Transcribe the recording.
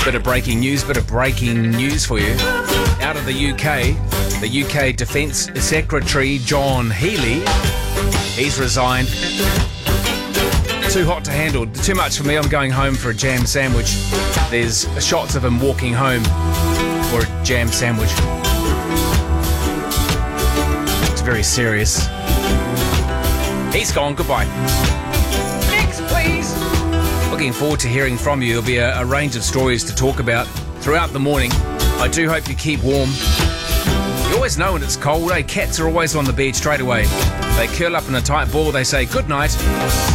Bit of breaking news for you. Out of the UK Defence Secretary John Healey, he's resigned. Too hot to handle, too much for me. I'm going home for a jam sandwich. There's shots of him walking home for a jam sandwich. It's very serious. He's gone, goodbye. Next, please. Looking forward to hearing from you. There'll be a range of stories to talk about throughout the morning. I do hope you keep warm. You always know when it's cold, eh? Cats are always on the bed straight away. They curl up in a tight ball, they say good night.